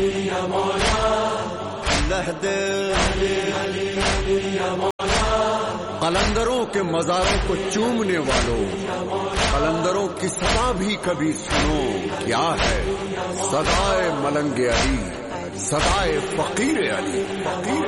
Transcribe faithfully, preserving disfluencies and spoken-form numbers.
लहदे कलंदरों के मज़ारों को चूमने वालों, कलंदरों की सदा भी कभी सुनो। क्या है सदाए मलंगे अली, सदाए फकीर अली।